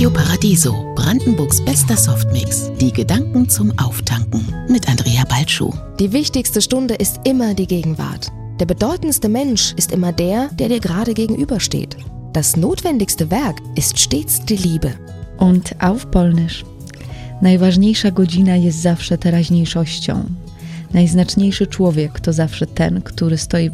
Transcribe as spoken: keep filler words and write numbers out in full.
Radio Paradiso, Brandenburgs bester Softmix. Die Gedanken zum Auftanken mit Andrea Balschuh. Die wichtigste Stunde ist immer die Gegenwart. Der bedeutendste Mensch ist immer der, der dir gerade gegenübersteht. Das notwendigste Werk ist stets die Liebe. Und auf Polnisch. Najważniejsza godzina jest zawsze teraźniejszością. Najznaczniejszy człowiek to zawsze ten, który stoi